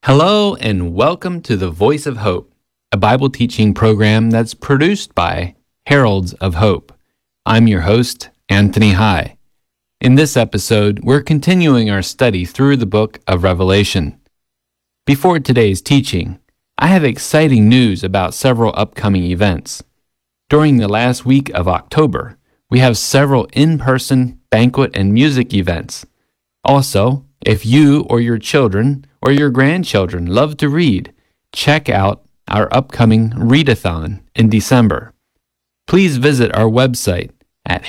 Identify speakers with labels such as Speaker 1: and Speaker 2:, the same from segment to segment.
Speaker 1: Hello and welcome to the Voice of Hope, a Bible teaching program that's produced by Heralds of Hope. I'm your host, Anthony High. In this episode, we're continuing our study through the book of Revelation. Before today's teaching, I have exciting news about several upcoming events. During the last week of October, we have several in-person banquet and music events. Also, if you or your children or your grandchildren love to read, check out our upcoming readathon in December. Please visit our website at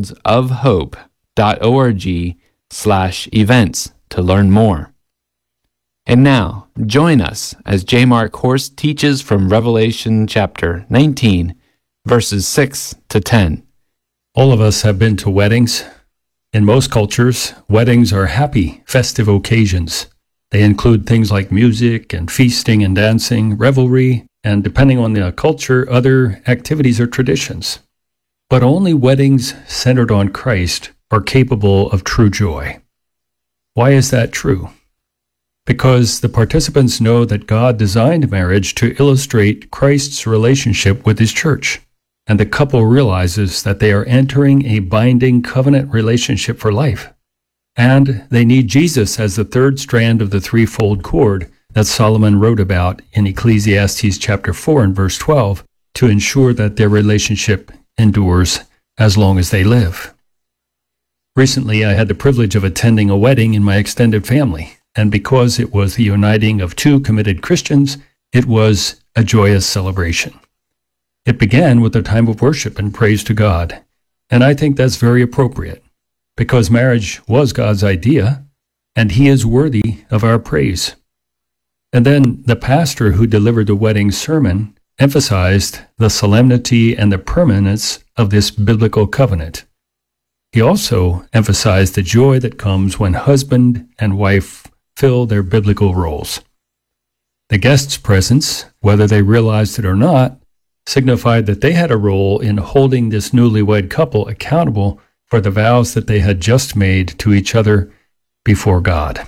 Speaker 1: heraldsofhope.org/events to learn more. And now, join us as J. Mark Horst teaches from Revelation chapter 19, verses 6 to 10.
Speaker 2: All of us have been to weddings. In most cultures, weddings are happy, festive occasions. They include things like music and feasting and dancing, revelry, and depending on the culture, other activities or traditions. But only weddings centered on Christ are capable of true joy. Why is that true? Because the participants know that God designed marriage to illustrate Christ's relationship with His church, and the couple realizes that they are entering a binding covenant relationship for life. And they need Jesus as the third strand of the threefold cord that Solomon wrote about in Ecclesiastes chapter 4 and verse 12 to ensure that their relationship endures as long as they live. Recently, I had the privilege of attending a wedding in my extended family, and because it was the uniting of two committed Christians, it was a joyous celebration. It began with a time of worship and praise to God, and I think that's very appropriate, because marriage was God's idea, and He is worthy of our praise. And then the pastor who delivered the wedding sermon emphasized the solemnity and the permanence of this biblical covenant. He also emphasized the joy that comes when husband and wife fill their biblical roles. The guests' presence, whether they realized it or not, signified that they had a role in holding this newlywed couple accountable for the vows that they had just made to each other before God.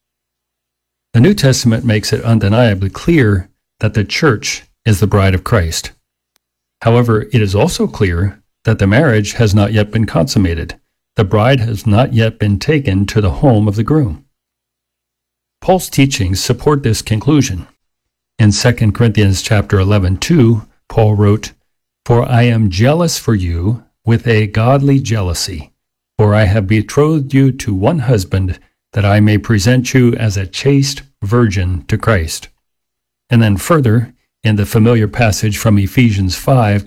Speaker 2: The New Testament makes it undeniably clear that the church is the bride of Christ. However, it is also clear that the marriage has not yet been consummated. The bride has not yet been taken to the home of the groom. Paul's teachings support this conclusion. In 2 Corinthians chapter 11:2, Paul wrote, "For I am jealous for you with a godly jealousy, for I have betrothed you to one husband, that I may present you as a chaste virgin to Christ." And then further, in the familiar passage from Ephesians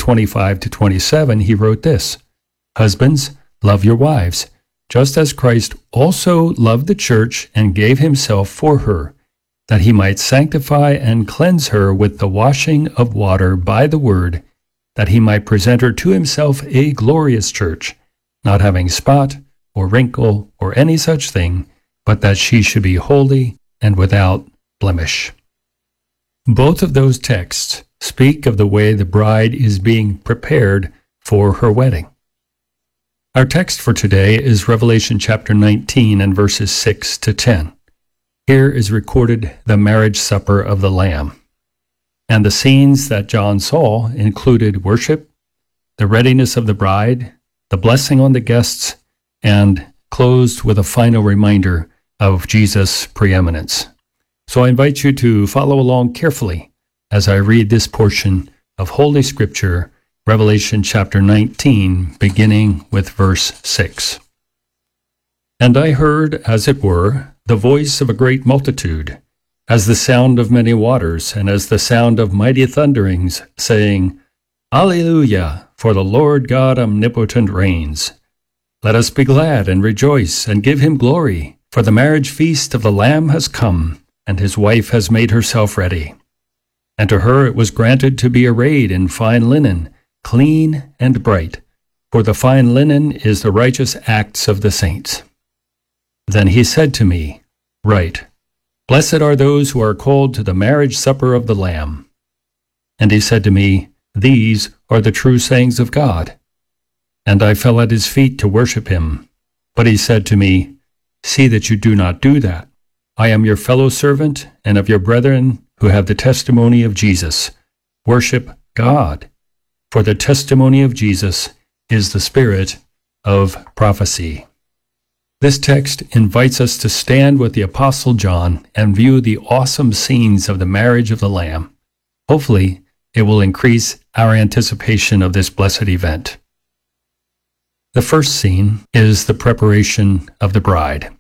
Speaker 2: 5:25-27, he wrote this, "Husbands, love your wives, just as Christ also loved the church and gave himself for her, that he might sanctify and cleanse her with the washing of water by the word, that he might present her to himself a glorious church, not having spot or wrinkle or any such thing, but that she should be holy and without blemish." Both of those texts speak of the way the bride is being prepared for her wedding. Our text for today is Revelation chapter 19 and verses 6 to 10. Here is recorded the marriage supper of the Lamb. And the scenes that John saw included worship, the readiness of the bride, the blessing on the guests, and closed with a final reminder of Jesus' preeminence. So I invite you to follow along carefully as I read this portion of Holy Scripture, Revelation chapter 19, beginning with verse 6. "And I heard, as it were, the voice of a great multitude, as the sound of many waters, and as the sound of mighty thunderings, saying, Alleluia, for the Lord God omnipotent reigns. Let us be glad and rejoice and give him glory, for the marriage feast of the Lamb has come, and his wife has made herself ready. And to her it was granted to be arrayed in fine linen, clean and bright, for the fine linen is the righteous acts of the saints. Then he said to me, Write, Blessed are those who are called to the marriage supper of the Lamb. And he said to me, These are the true sayings of God. And I fell at his feet to worship him. But he said to me, See that you do not do that. I am your fellow servant and of your brethren who have the testimony of Jesus. Worship God, for the testimony of Jesus is the spirit of prophecy. This text invites us to stand with the Apostle John and view the awesome scenes of the marriage of the Lamb. Hopefully, it will increase our anticipation of this blessed event. The first scene is the preparation of the bride.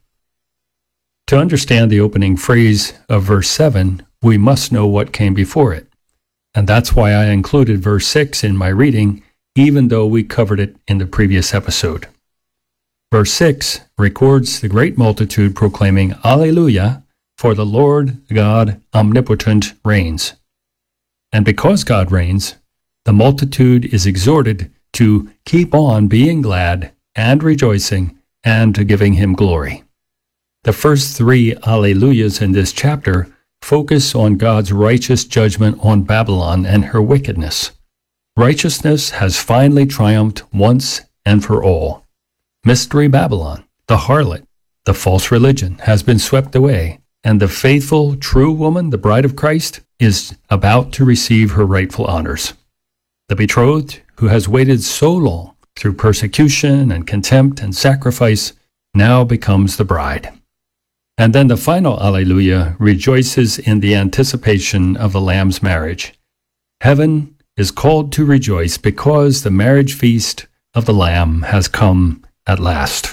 Speaker 2: To understand the opening phrase of verse 7, we must know what came before it. And that's why I included verse 6 in my reading, even though we covered it in the previous episode. Verse 6 records the great multitude proclaiming, Alleluia, for the Lord God omnipotent reigns. And because God reigns, the multitude is exhorted to keep on being glad and rejoicing and to giving him glory. The first three Alleluias in this chapter focus on God's righteous judgment on Babylon and her wickedness. Righteousness has finally triumphed once and for all. Mystery Babylon, the harlot, the false religion, has been swept away, and the faithful, true woman, the bride of Christ, is about to receive her rightful honors. The betrothed, who has waited so long through persecution and contempt and sacrifice, now becomes the bride. And then the final Alleluia rejoices in the anticipation of the Lamb's marriage. Heaven is called to rejoice because the marriage feast of the Lamb has come at last.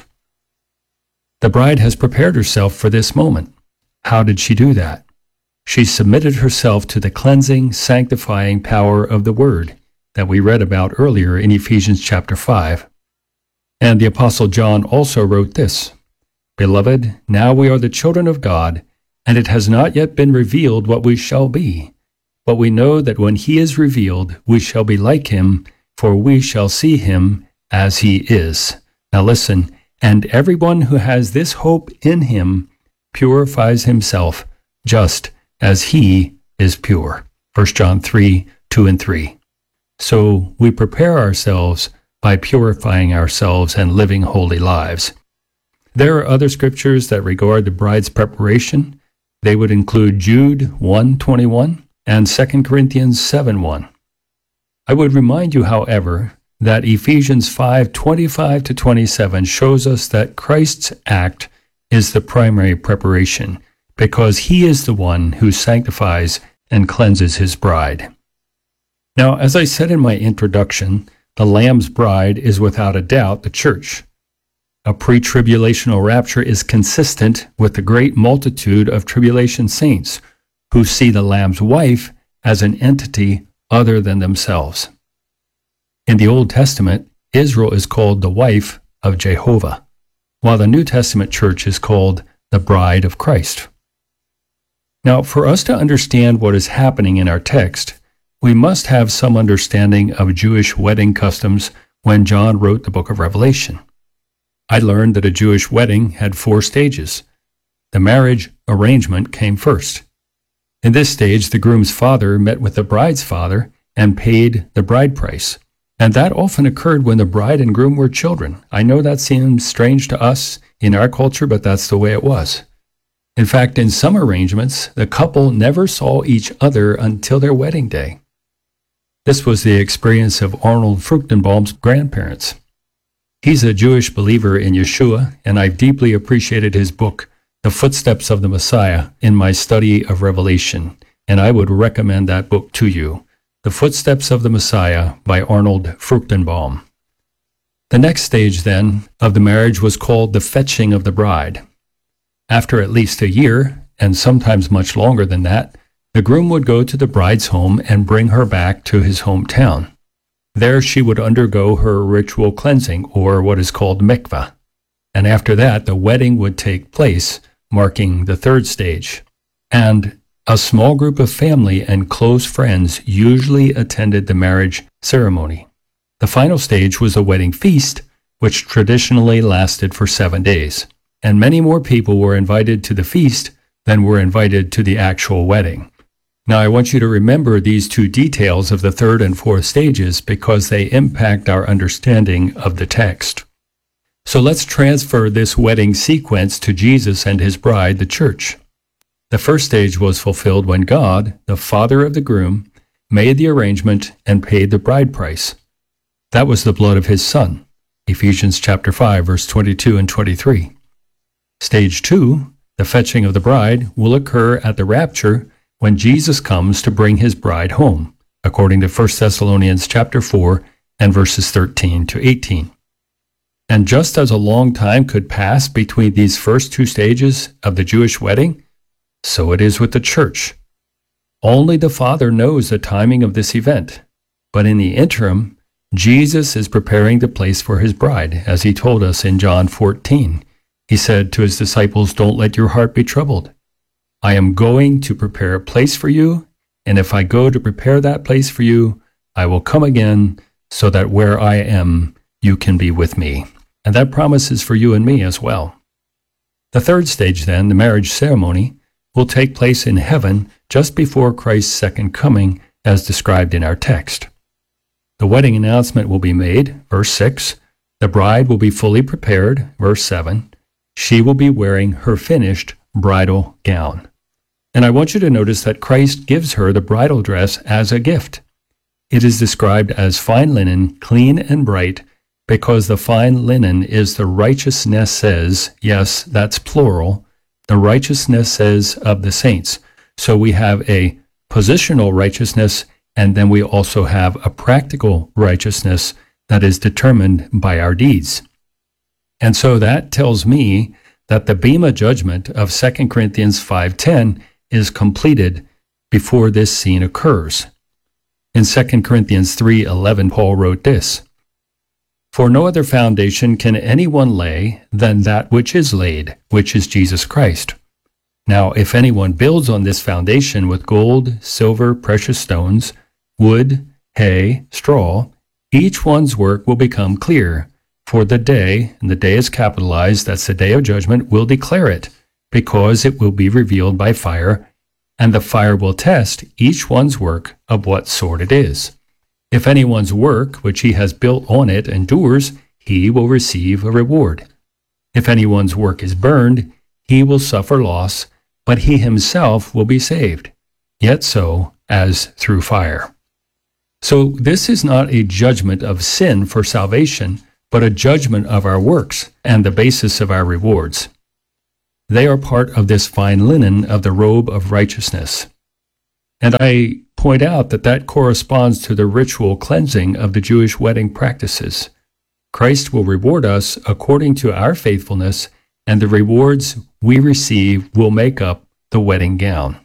Speaker 2: The bride has prepared herself for this moment. How did she do that? She submitted herself to the cleansing, sanctifying power of the Word that we read about earlier in Ephesians chapter 5. And the Apostle John also wrote this, Beloved, now we are the children of God, and it has not yet been revealed what we shall be. But we know that when he is revealed, we shall be like him, for we shall see him as he is. Now listen, and everyone who has this hope in him purifies himself just as he is pure. 1 John 3, 2 and 3. So we prepare ourselves by purifying ourselves and living holy lives. There are other scriptures that regard the bride's preparation. They would include Jude 1:21 and 2 Corinthians 7:1. I would remind you, however, that Ephesians 5:25 to 27 shows us that Christ's act is the primary preparation, because he is the one who sanctifies and cleanses his bride. Now, as I said in my introduction, the Lamb's bride is without a doubt the church. A pre-tribulational rapture is consistent with the great multitude of tribulation saints who see the Lamb's wife as an entity other than themselves. In the Old Testament, Israel is called the wife of Jehovah, while the New Testament church is called the bride of Christ. Now, for us to understand what is happening in our text, we must have some understanding of Jewish wedding customs when John wrote the book of Revelation. I learned that a Jewish wedding had 4 stages. The marriage arrangement came first. In this stage, the groom's father met with the bride's father and paid the bride price. And that often occurred when the bride and groom were children. I know that seems strange to us in our culture, but that's the way it was. In fact, in some arrangements, the couple never saw each other until their wedding day. This was the experience of Arnold Fruchtenbaum's grandparents. He's a Jewish believer in Yeshua, and I've deeply appreciated his book, The Footsteps of the Messiah, in my study of Revelation, and I would recommend that book to you. The Footsteps of the Messiah by Arnold Fruchtenbaum. The next stage, then, of the marriage was called the fetching of the bride. After at least a year, and sometimes much longer than that, the groom would go to the bride's home and bring her back to his hometown. There she would undergo her ritual cleansing, or what is called mikvah. And after that, the wedding would take place, marking the third stage. And a small group of family and close friends usually attended the marriage ceremony. The final stage was a wedding feast, which traditionally lasted for 7 days. And many more people were invited to the feast than were invited to the actual wedding. Now, I want you to remember these 2 details of the third and fourth stages because they impact our understanding of the text. So let's transfer this wedding sequence to Jesus and his bride, the church. The first stage was fulfilled when God, the father of the groom, made the arrangement and paid the bride price. That was the blood of his son. Ephesians chapter 5, verse 22 and 23. Stage 2, the fetching of the bride, will occur at the rapture when Jesus comes to bring his bride home, according to 1 Thessalonians chapter 4 and verses 13 to 18. And just as a long time could pass between these first two stages of the Jewish wedding, so it is with the church. Only the Father knows the timing of this event, but in the interim, Jesus is preparing the place for his bride, as he told us in John 14. He said to his disciples, "Don't let your heart be troubled. I am going to prepare a place for you, and if I go to prepare that place for you, I will come again so that where I am, you can be with me." And that promise is for you and me as well. The third stage then, the marriage ceremony, will take place in heaven just before Christ's second coming, as described in our text. The wedding announcement will be made, verse 6. The bride will be fully prepared, verse 7. She will be wearing her finished bridal gown. And I want you to notice that Christ gives her the bridal dress as a gift. It is described as fine linen, clean and bright, because the fine linen is the righteousnesses, yes, that's plural, the righteousnesses of the saints. So we have a positional righteousness, and then we also have a practical righteousness that is determined by our deeds. And so that tells me that the Bema judgment of 2 Corinthians 5:10 is completed before this scene occurs. In 2 Corinthians 3:11, Paul wrote this, "For no other foundation can anyone lay than that which is laid, which is Jesus Christ. Now, if anyone builds on this foundation with gold, silver, precious stones, wood, hay, straw, each one's work will become clear, for the day, and the day is capitalized, that's the day of judgment, will declare it, because it will be revealed by fire, and the fire will test each one's work of what sort it is. If anyone's work, which he has built on it, endures, he will receive a reward. If anyone's work is burned, he will suffer loss, but he himself will be saved, yet so as through fire." So this is not a judgment of sin for salvation, but a judgment of our works and the basis of our rewards. They are part of this fine linen of the robe of righteousness. And I point out that that corresponds to the ritual cleansing of the Jewish wedding practices. Christ will reward us according to our faithfulness, and the rewards we receive will make up the wedding gown.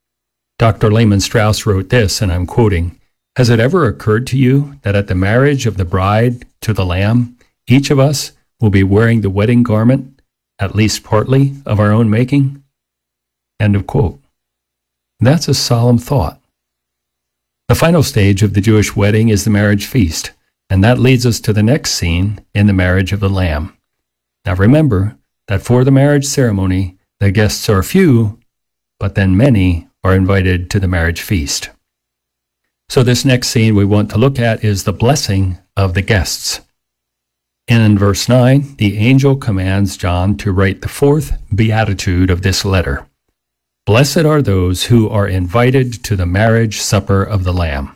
Speaker 2: Dr. Lehman Strauss wrote this, and I'm quoting, "Has it ever occurred to you that at the marriage of the bride to the Lamb, each of us will be wearing the wedding garment, at least partly, of our own making?" End of quote. That's a solemn thought. The final stage of the Jewish wedding is the marriage feast, and that leads us to the next scene in the marriage of the Lamb. Now remember that for the marriage ceremony, the guests are few, but then many are invited to the marriage feast. So this next scene we want to look at is the blessing of the guests. In verse 9, the angel commands John to write the fourth beatitude of this letter. "Blessed are those who are invited to the marriage supper of the Lamb."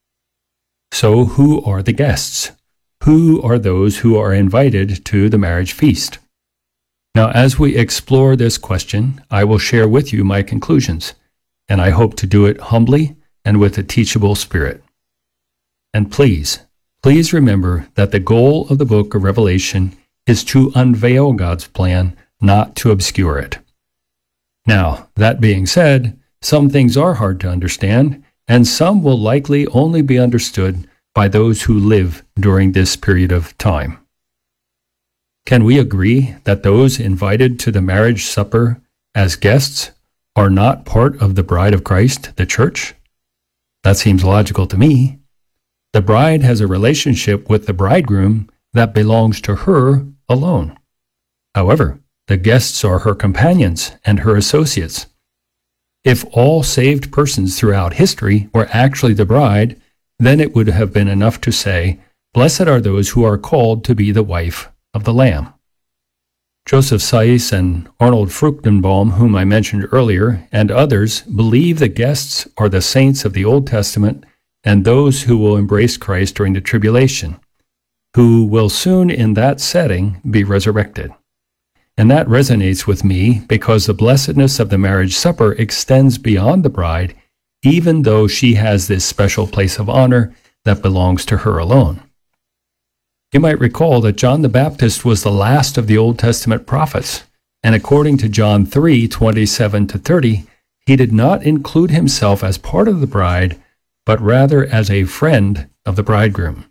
Speaker 2: So who are the guests? Who are those who are invited to the marriage feast? Now, as we explore this question, I will share with you my conclusions, and I hope to do it humbly and with a teachable spirit. And please remember that the goal of the book of Revelation is to unveil God's plan, not to obscure it. Now, that being said, some things are hard to understand, and some will likely only be understood by those who live during this period of time. Can we agree that those invited to the marriage supper as guests are not part of the bride of Christ, the church? That seems logical to me. The bride has a relationship with the bridegroom that belongs to her alone. However, the guests are her companions and her associates. If all saved persons throughout history were actually the bride, then it would have been enough to say, "Blessed are those who are called to be the wife of the Lamb." Joseph Seiss and Arnold Fruchtenbaum, whom I mentioned earlier, and others believe the guests are the saints of the Old Testament and those who will embrace Christ during the tribulation, who will soon in that setting be resurrected. And that resonates with me because the blessedness of the marriage supper extends beyond the bride, even though she has this special place of honor that belongs to her alone. You might recall that John the Baptist was the last of the Old Testament prophets, and according to John 3:27-30, he did not include himself as part of the bride, but rather as a friend of the bridegroom.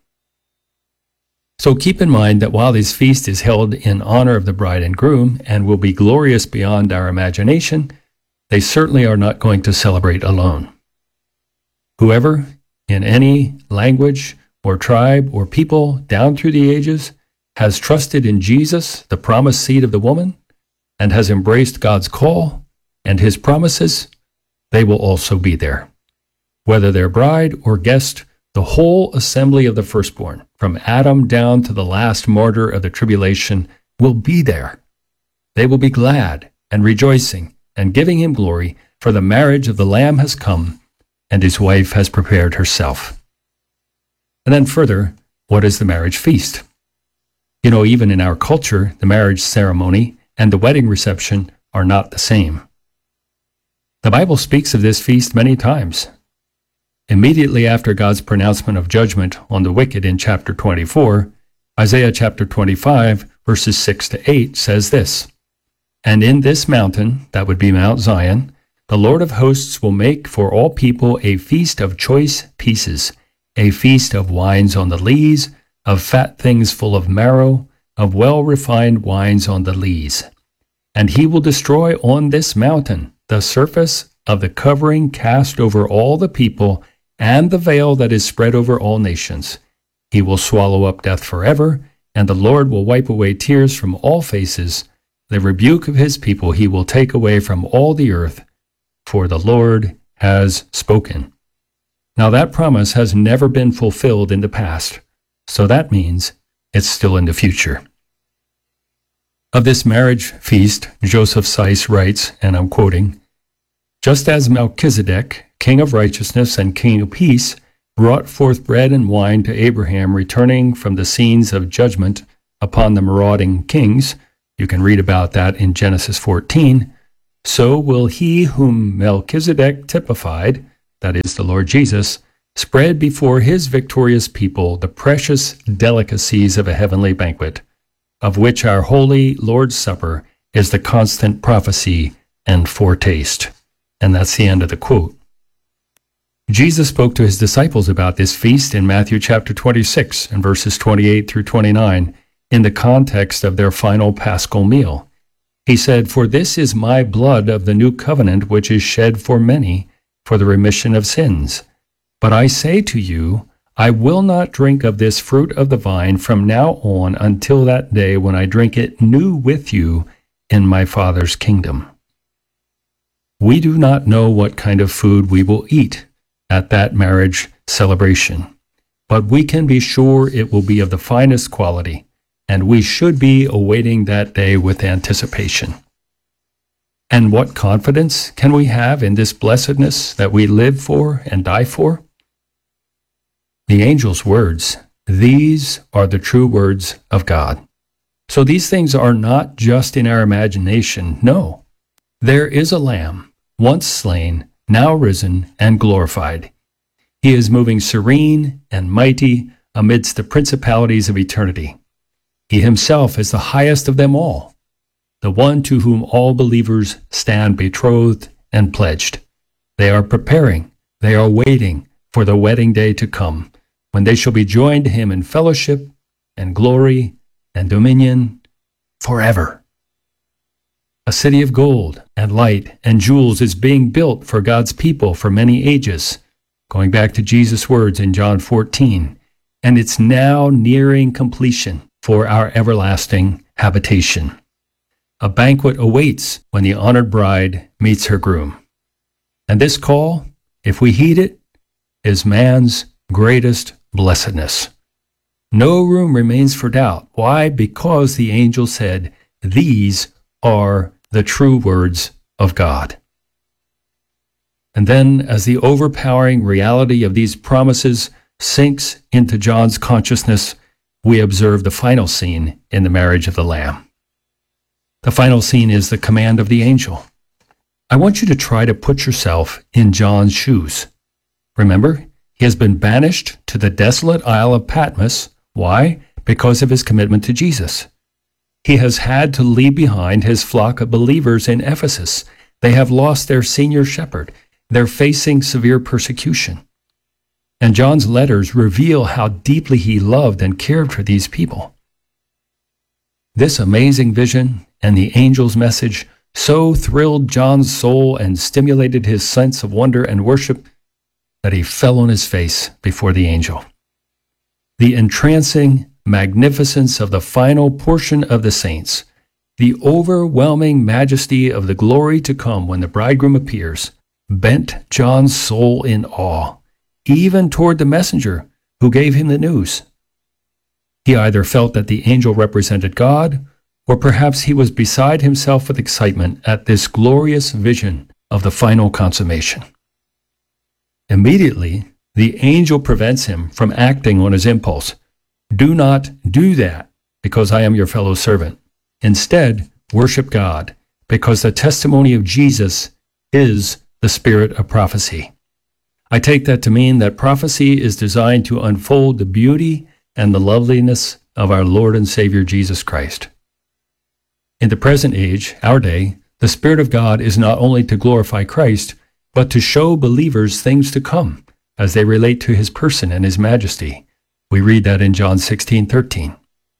Speaker 2: So keep in mind that while this feast is held in honor of the bride and groom and will be glorious beyond our imagination, they certainly are not going to celebrate alone. Whoever, in any language or tribe or people down through the ages, has trusted in Jesus, the promised seed of the woman, and has embraced God's call and his promises, they will also be there. Whether they're bride or guest, the whole assembly of the firstborn, from Adam down to the last martyr of the tribulation, will be there. They will be glad and rejoicing and giving him glory, for the marriage of the Lamb has come, and his wife has prepared herself. And then further, what is the marriage feast? You know, even in our culture, the marriage ceremony and the wedding reception are not the same. The Bible speaks of this feast many times. Immediately after God's pronouncement of judgment on the wicked in chapter 24, Isaiah chapter 25, verses 6-8 says this, "And in this mountain," that would be Mount Zion, "the Lord of hosts will make for all people a feast of choice pieces, a feast of wines on the lees, of fat things full of marrow, of well-refined wines on the lees. And he will destroy on this mountain the surface of the covering cast over all the people, and the veil that is spread over all nations. He will swallow up death forever, and the Lord will wipe away tears from all faces. The rebuke of his people he will take away from all the earth, for the Lord has spoken." Now that promise has never been fulfilled in the past, so that means it's still in the future. Of this marriage feast, Joseph Seiss writes, and I'm quoting, "Just as Melchizedek, king of righteousness and king of peace, brought forth bread and wine to Abraham returning from the scenes of judgment upon the marauding kings," you can read about that in Genesis 14, "so will he whom Melchizedek typified," that is the Lord Jesus, "spread before his victorious people the precious delicacies of a heavenly banquet, of which our holy Lord's Supper is the constant prophecy and foretaste." And that's the end of the quote. Jesus spoke to his disciples about this feast in Matthew chapter 26 and verses 28-29 in the context of their final paschal meal. He said, "For this is my blood of the new covenant, which is shed for many for the remission of sins. But I say to you, I will not drink of this fruit of the vine from now on until that day when I drink it new with you in my Father's kingdom." We do not know what kind of food we will eat at that marriage celebration, but we can be sure it will be of the finest quality, and we should be awaiting that day with anticipation. And what confidence can we have in this blessedness that we live for and die for? The angel's words, "These are the true words of God." So these things are not just in our imagination. No, there is a Lamb, once slain, now risen and glorified. He is moving serene and mighty amidst the principalities of eternity. He himself is the highest of them all, the one to whom all believers stand betrothed and pledged. They are preparing, they are waiting for the wedding day to come, when they shall be joined to him in fellowship and glory and dominion forever. A city of gold and light and jewels is being built for God's people for many ages, going back to Jesus' words in John 14, and it's now nearing completion for our everlasting habitation. A banquet awaits when the honored bride meets her groom. And this call, if we heed it, is man's greatest blessedness. No room remains for doubt. Why? Because the angel said, these are the true words of God. And then, as the overpowering reality of these promises sinks into John's consciousness, we observe the final scene in the marriage of the Lamb. The final scene is the command of the angel. I want you to try to put yourself in John's shoes. Remember, he has been banished to the desolate Isle of Patmos. Why? Because of his commitment to Jesus. He has had to leave behind his flock of believers in Ephesus. They have lost their senior shepherd. They're facing severe persecution. And John's letters reveal how deeply he loved and cared for these people. This amazing vision and the angel's message so thrilled John's soul and stimulated his sense of wonder and worship that he fell on his face before the angel. The entrancing magnificence of the final portion of the saints, the overwhelming majesty of the glory to come when the bridegroom appears, bent John's soul in awe, even toward the messenger who gave him the news. He either felt that the angel represented God, or perhaps he was beside himself with excitement at this glorious vision of the final consummation. Immediately, the angel prevents him from acting on his impulse. Do not do that, because I am your fellow servant. Instead, worship God, because the testimony of Jesus is the spirit of prophecy. I take that to mean that prophecy is designed to unfold the beauty and the loveliness of our Lord and Savior Jesus Christ. In the present age, our day, the Spirit of God is not only to glorify Christ, but to show believers things to come as they relate to his person and his majesty. We read that in John 16:13.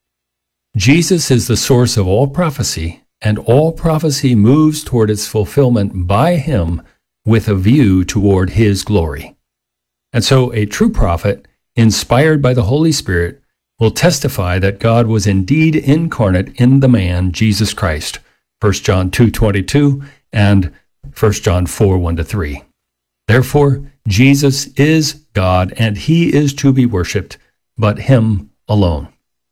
Speaker 2: Jesus is the source of all prophecy, and all prophecy moves toward its fulfillment by him with a view toward his glory. And so a true prophet, inspired by the Holy Spirit, will testify that God was indeed incarnate in the man, Jesus Christ, 1 John 2:22 and 1 John 4:1-3. Therefore, Jesus is God, and he is to be worshipped, but him alone.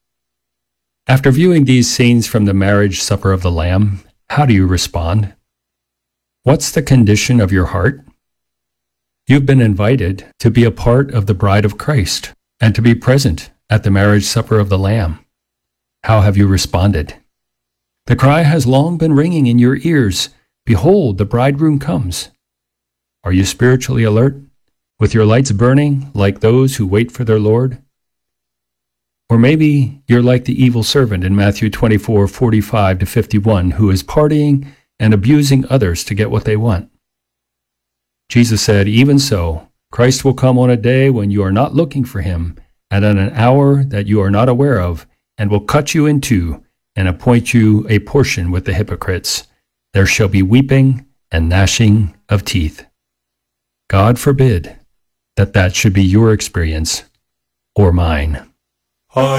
Speaker 2: After viewing these scenes from the marriage supper of the Lamb, how do you respond? What's the condition of your heart? You've been invited to be a part of the bride of Christ and to be present at the marriage supper of the Lamb. How have you responded? The cry has long been ringing in your ears, "Behold, the bridegroom comes." Are you spiritually alert, with your lights burning like those who wait for their Lord? Or maybe you're like the evil servant in Matthew 24:45-51, who is partying and abusing others to get what they want. Jesus said, "Even so, Christ will come on a day when you are not looking for him, and at an hour that you are not aware of, and will cut you in two and appoint you a portion with the hypocrites. There shall be weeping and gnashing of teeth." God forbid that should be your experience or mine.